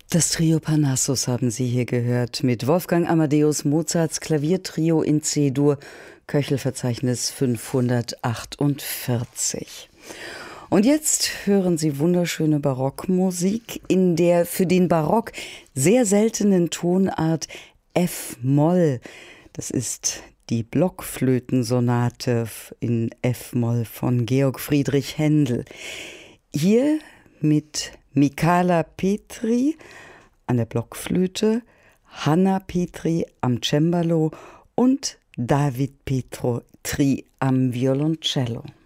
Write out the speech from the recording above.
Das Trio Parnassus haben Sie hier gehört mit Wolfgang Amadeus Mozarts Klaviertrio in C-Dur, Köchelverzeichnis 548. Und jetzt hören Sie wunderschöne Barockmusik in der für den Barock sehr seltenen Tonart F-Moll. Das ist die Blockflötensonate in F-Moll von Georg Friedrich Händel. Hier mit Michala Petri an der Blockflöte, Hanna Petri am Cembalo und David Petri am Violoncello.